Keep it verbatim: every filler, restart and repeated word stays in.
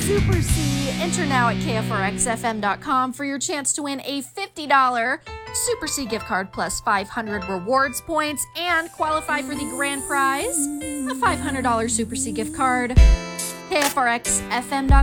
Super C. Enter now at K F R X F M dot com for your chance to win a fifty dollars Super C gift card plus five hundred rewards points and qualify for the grand prize, a five hundred dollars Super C gift card. K F R X F M dot com